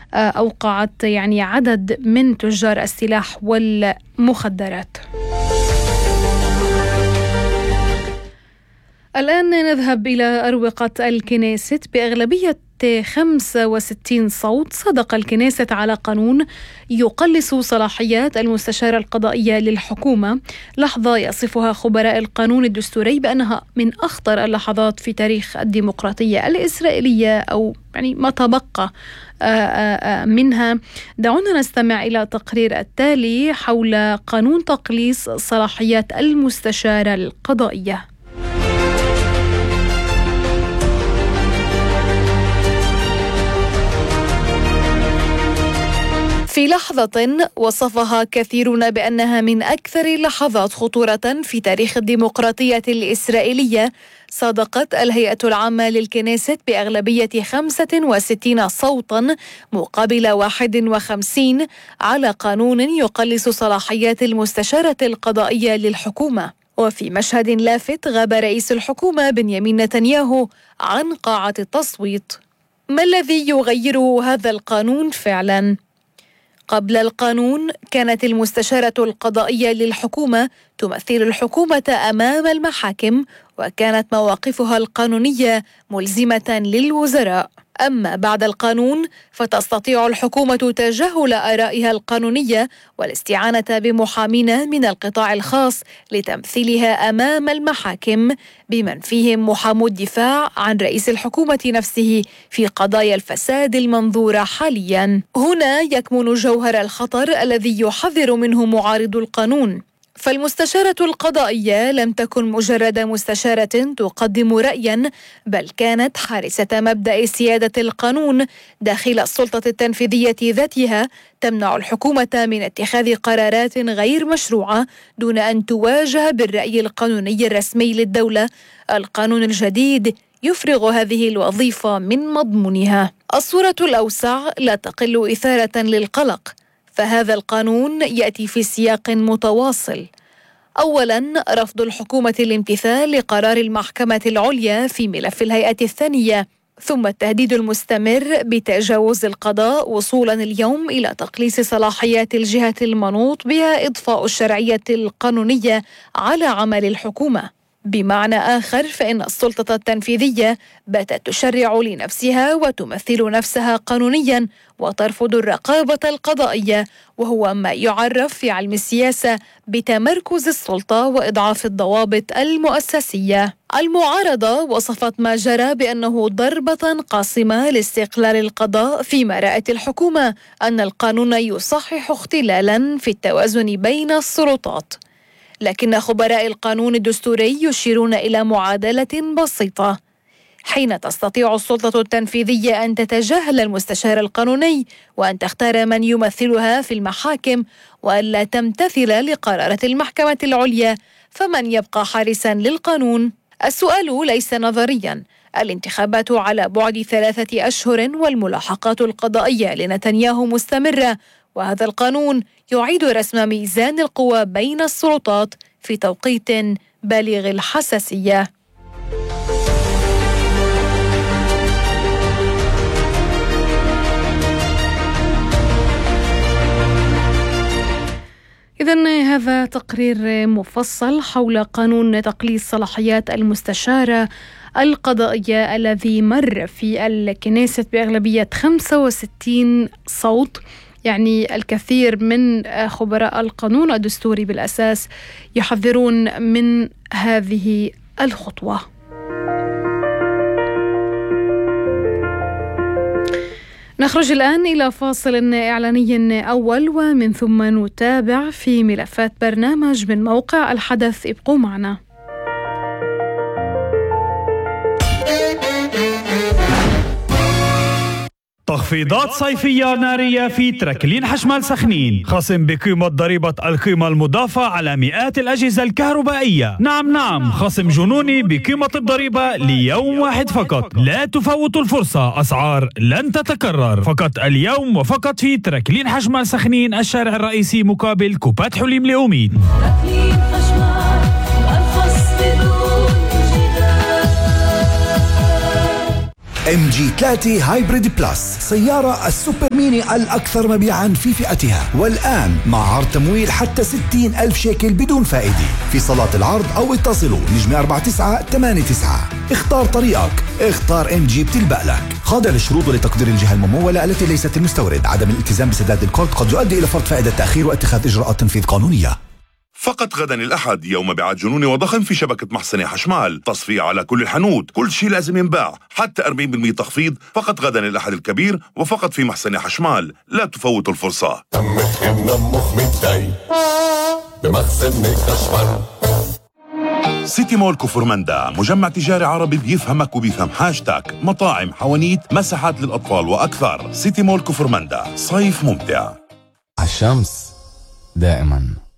أوقعت يعني عدد من تجار السلاح والمخدرات. الآن نذهب إلى أروقة الكنيست. بأغلبية 65 صوت صادق الكنيست على قانون يقلص صلاحيات المستشارة القضائية للحكومة، لحظة يصفها خبراء القانون الدستوري بأنها من أخطر اللحظات في تاريخ الديمقراطية الإسرائيلية، أو يعني ما تبقى منها. دعونا نستمع إلى تقرير التالي حول قانون تقليص صلاحيات المستشارة القضائية. في لحظة وصفها كثيرون بأنها من أكثر اللحظات خطورة في تاريخ الديمقراطية الإسرائيلية، صادقت الهيئة العامة للكنيست بأغلبية 65 صوتا مقابل 51 على قانون يقلص صلاحيات المستشارة القضائية للحكومة. وفي مشهد لافت غاب رئيس الحكومة بنيامين نتنياهو عن قاعة التصويت. ما الذي يغير هذا القانون فعلا؟ قبل القانون كانت المستشارة القضائية للحكومة تمثل الحكومة أمام المحاكم، وكانت مواقفها القانونية ملزمة للوزراء. أما بعد القانون فتستطيع الحكومة تجاهل آرائها القانونية والاستعانة بمحامين من القطاع الخاص لتمثيلها أمام المحاكم، بمن فيهم محامو الدفاع عن رئيس الحكومة نفسه في قضايا الفساد المنظورة حاليا. هنا يكمن جوهر الخطر الذي يحذر منه معارض القانون. فالمستشارة القضائية لم تكن مجرد مستشارة تقدم رأيا، بل كانت حارسة مبدأ سيادة القانون داخل السلطة التنفيذية ذاتها، تمنع الحكومة من اتخاذ قرارات غير مشروعة دون أن تواجه بالرأي القانوني الرسمي للدولة. القانون الجديد يفرغ هذه الوظيفة من مضمونها. الصورة الأوسع لا تقل إثارة للقلق، فهذا القانون يأتي في سياق متواصل. أولاً، رفض الحكومة الامتثال لقرار المحكمة العليا في ملف الهيئة الثانية، ثم التهديد المستمر بتجاوز القضاء وصولاً اليوم إلى تقليص صلاحيات الجهة المنوط بها إضفاء الشرعية القانونية على عمل الحكومة. بمعنى آخر، فإن السلطة التنفيذية باتت تشرع لنفسها وتمثل نفسها قانونيا وترفض الرقابة القضائية، وهو ما يعرف في علم السياسة بتمركز السلطة وإضعاف الضوابط المؤسسية. المعارضة وصفت ما جرى بأنه ضربة قاصمة لاستقلال القضاء، فيما رأت الحكومة أن القانون يصحح اختلالا في التوازن بين السلطات. لكن خبراء القانون الدستوري يشيرون إلى معادلة بسيطة. حين تستطيع السلطة التنفيذية أن تتجاهل المستشار القانوني وأن تختار من يمثلها في المحاكم وألا تمتثل لقرارات المحكمة العليا، فمن يبقى حارسا للقانون؟ السؤال ليس نظريا. الانتخابات على بعد 3 أشهر والملاحقات القضائية لنتنياهو مستمرة، وهذا القانون يعيد رسم ميزان القوى بين السلطات في توقيت بالغ الحساسية. إذن هذا تقرير مفصل حول قانون تقليص صلاحيات المستشارة القضائية الذي مر في الكنيست بأغلبية 65 صوت. يعني الكثير من خبراء القانون الدستوري بالأساس يحذرون من هذه الخطوة. نخرج الآن إلى فاصل إعلاني أول، ومن ثم نتابع في ملفات برنامج من موقع الحدث. ابقوا معنا. تخفيضات صيفية نارية في تركلين حشمال سخنين، خصم بقيمة ضريبة القيمة المضافة على مئات الأجهزة الكهربائية. نعم، خصم جنوني بقيمة الضريبة ليوم واحد فقط. لا تفوتوا الفرصة، أسعار لن تتكرر، فقط اليوم وفقط في تركلين حشمال سخنين، الشارع الرئيسي مقابل كوبات حليم لأميد. MG3 هايبريد بلس، سيارة السوبر ميني الأكثر مبيعاً في فئتها، والآن مع عرض تمويل حتى 60,000 شيكل بدون فائدة في صالات العرض، أو اتصلوا نجمة 4989. اختار طريقك، اختار MG بتلبق لك. خاضع للشروط ولتقدير الجهة الممولة التي ليست المستورد. عدم الالتزام بسداد القرض قد يؤدي إلى فرض فائدة تأخير واتخاذ إجراءات تنفيذ قانونية. فقط غدا الأحد يوم مبيعات جنوني وضخم في شبكة محسنة حشمال، تصفية على كل الحنوت، كل شيء لازم ينباع، حتى 40% تخفيض. فقط غدا الأحد الكبير وفقط في محسنة حشمال، لا تفوتوا الفرصة. بمخزن حشمال. سيتي مول كفرمندا، مجمع تجاري عربي بيفهمك وبيفهم حاجتك، مطاعم، حوانيت، مساحات للأطفال وأكثر. سيتي مول كفرمندا، صيف ممتع. الشمس دائما